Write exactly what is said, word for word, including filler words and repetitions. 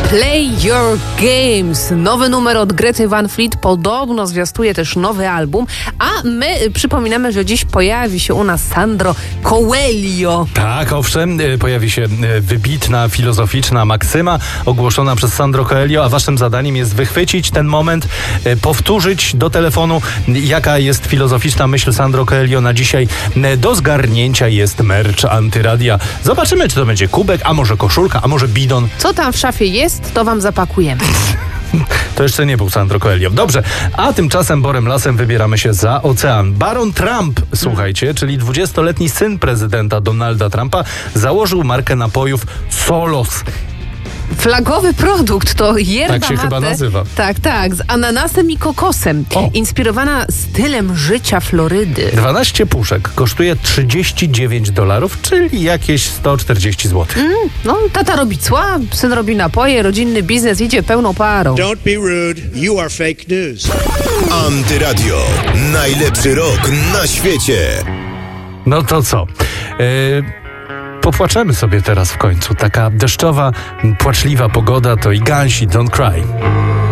Play Your Games. Nowy numer od Grety Van Fleet podobno zwiastuje też nowy album, a my przypominamy, że dziś pojawi się u nas Sandro Coelho. Tak, owszem, pojawi się wybitna, filozoficzna maksyma ogłoszona przez Sandro Coelho, a waszym zadaniem jest wychwycić ten moment, powtórzyć do telefonu, jaka jest filozoficzna myśl Sandro Coelho na dzisiaj. Do zgarnięcia jest merch Antyradia. Zobaczymy, czy to będzie kubek, a może koszulka, a może bidon. Co tam w szafie jest, to wam zapakujemy. To jeszcze nie był Sandro Coelho. Dobrze, a tymczasem borem lasem wybieramy się za ocean. Baron Trump, słuchajcie, czyli dwudziestoletni syn prezydenta Donalda Trumpa, założył markę napojów Solos. Flagowy produkt to yerba Tak się mate, chyba nazywa. Tak, tak, z ananasem i kokosem. O. Inspirowana stylem życia Florydy. dwanaście puszek kosztuje trzydzieści dziewięć dolarów, czyli jakieś sto czterdzieści złotych. Mm, no, tata robi cła, syn robi napoje, rodzinny biznes idzie pełną parą. Don't be rude, you are fake news. Antyradio. Najlepszy rok na świecie. No to co? Yy... Popłaczemy sobie teraz w końcu. Taka deszczowa, płaczliwa pogoda to i Gansi Don't Cry.